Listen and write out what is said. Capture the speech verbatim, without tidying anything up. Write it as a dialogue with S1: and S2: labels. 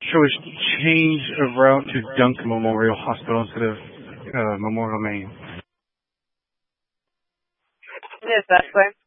S1: So it's change of route to Duncan Memorial Hospital instead of uh, Memorial Main.
S2: Yes, that's right.